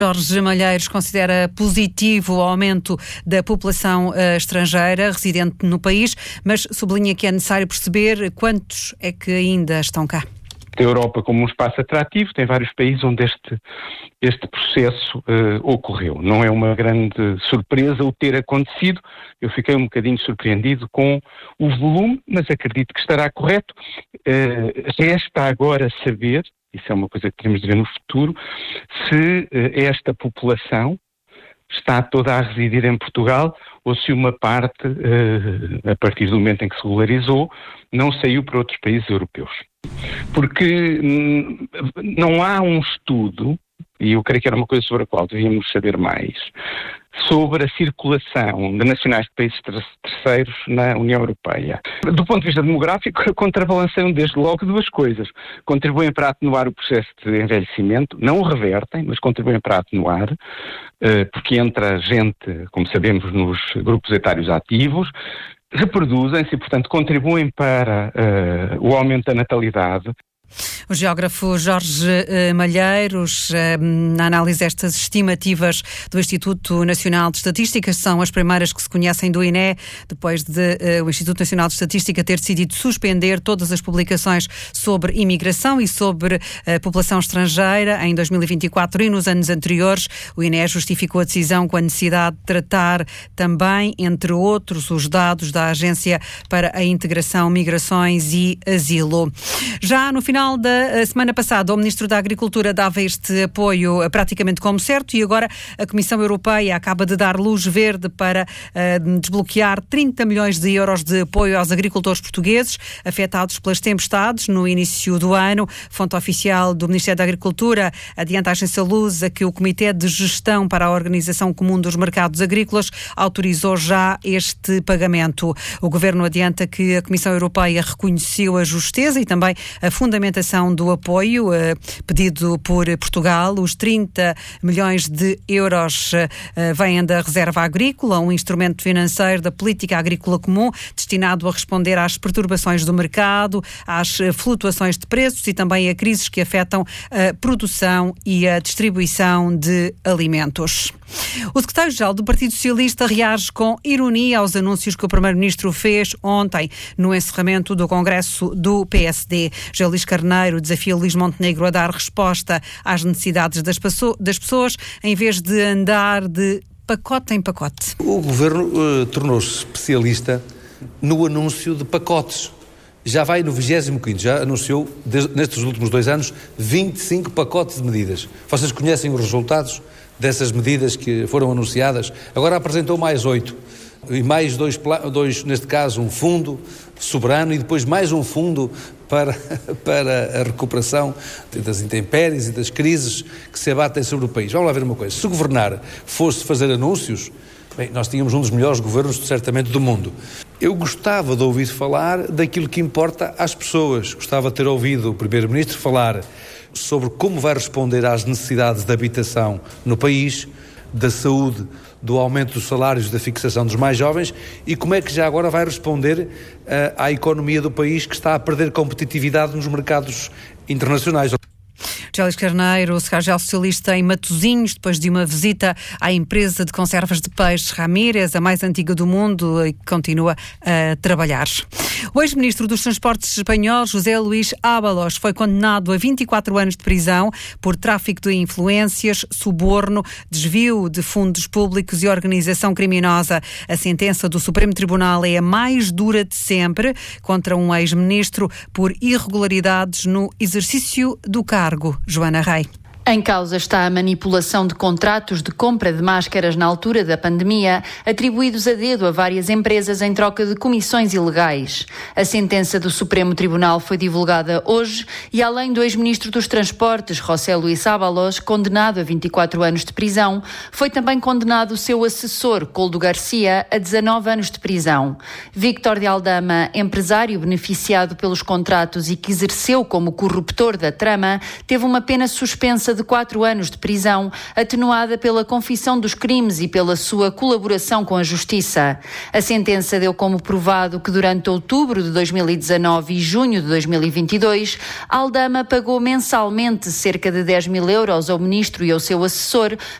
Jorge Malheiros considera positivo o aumento da população estrangeira residente no país, mas sublinha que é necessário perceber quantos é que ainda estão cá. A Europa como um espaço atrativo, tem vários países onde este processo ocorreu. Não é uma grande surpresa o ter acontecido. Eu fiquei um bocadinho surpreendido com o volume, mas acredito que estará correto. Resta agora saber, isso é uma coisa que teremos de ver no futuro, se esta população está toda a residir em Portugal ou se uma parte, a partir do momento em que se regularizou, não saiu para outros países europeus. Porque não há um estudo, e eu creio que era uma coisa sobre a qual devíamos saber mais, sobre a circulação de nacionais de países terceiros na União Europeia. Do ponto de vista demográfico, contrabalanceiam desde logo duas coisas. Contribuem para atenuar o processo de envelhecimento, não o revertem, mas contribuem para atenuar, porque entra gente, como sabemos, nos grupos etários ativos, reproduzem-se e, portanto, contribuem para o aumento da natalidade. O geógrafo Jorge Malheiros, na análise destas estimativas do Instituto Nacional de Estatística, são as primeiras que se conhecem do INE, depois de o Instituto Nacional de Estatística ter decidido suspender todas as publicações sobre imigração e sobre a população estrangeira em 2024 e nos anos anteriores. O INE justificou a decisão com a necessidade de tratar também, entre outros, os dados da Agência para a Integração, Migrações e Asilo. Já no final da semana passada, o Ministro da Agricultura dava este apoio praticamente como certo e agora a Comissão Europeia acaba de dar luz verde para desbloquear 30 milhões de euros de apoio aos agricultores portugueses afetados pelas tempestades no início do ano. Fonte oficial do Ministério da Agricultura adianta à agência Lusa que o Comitê de Gestão para a Organização Comum dos Mercados Agrícolas autorizou já este pagamento. O Governo adianta que a Comissão Europeia reconheceu a justeza e também a fundamentação do apoio pedido por Portugal. Os 30 milhões de euros vêm da Reserva Agrícola, um instrumento financeiro da Política Agrícola Comum destinado a responder às perturbações do mercado, às flutuações de preços e também a crises que afetam a produção e a distribuição de alimentos. O secretário-geral do Partido Socialista reage com ironia aos anúncios que o Primeiro-Ministro fez ontem no encerramento do Congresso do PSD. José Luís Carneiro desafia Luís Montenegro a dar resposta às necessidades das pessoas em vez de andar de pacote em pacote. O Governo tornou-se especialista no anúncio de pacotes. Já vai no 25º, já anunciou nestes últimos 2 anos 25 pacotes de medidas. Vocês conhecem os resultados dessas medidas que foram anunciadas? Agora apresentou mais 8. E mais dois, neste caso, um fundo soberano e depois mais um fundo para a recuperação das intempéries e das crises que se abatem sobre o país. Vamos lá ver uma coisa. Se governar fosse fazer anúncios, bem, nós tínhamos um dos melhores governos, certamente, do mundo. Eu gostava de ouvir falar daquilo que importa às pessoas. Gostava de ter ouvido o Primeiro-Ministro falar sobre como vai responder às necessidades de habitação no país, da saúde, do aumento dos salários, da fixação dos mais jovens e como é que já agora vai responder à economia do país que está a perder competitividade nos mercados internacionais. José Luís Carneiro, o secretário-geral socialista em Matosinhos, depois de uma visita à empresa de conservas de peixe Ramírez, a mais antiga do mundo e que continua a trabalhar. O ex-ministro dos Transportes espanhol, José Luís Ábalos, foi condenado a 24 anos de prisão por tráfico de influências, suborno, desvio de fundos públicos e organização criminosa. A sentença do Supremo Tribunal é a mais dura de sempre contra um ex-ministro por irregularidades no exercício do cargo. Joana Rei. Em causa está a manipulação de contratos de compra de máscaras na altura da pandemia, atribuídos a dedo a várias empresas em troca de comissões ilegais. A sentença do Supremo Tribunal foi divulgada hoje e, além do ex-ministro dos Transportes, José Luís Ábalos, condenado a 24 anos de prisão, foi também condenado o seu assessor, Coldo Garcia, a 19 anos de prisão. Víctor de Aldama, empresário beneficiado pelos contratos e que exerceu como corruptor da trama, teve uma pena suspensa sentença de 4 anos de prisão, atenuada pela confissão dos crimes e pela sua colaboração com a Justiça. A sentença deu como provado que durante outubro de 2019 e junho de 2022, Aldama pagou mensalmente cerca de 10 mil euros ao ministro e ao seu assessor